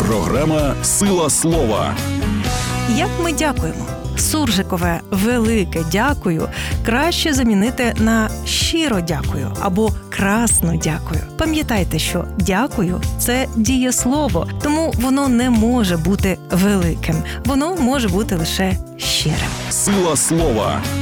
Програма «Сила слова». Як ми дякуємо? Суржикове «велике дякую» краще замінити на «щиро дякую» або «красно дякую». Пам'ятайте, що «дякую» – це дієслово, тому воно не може бути великим. Воно може бути лише щирим. «Сила слова»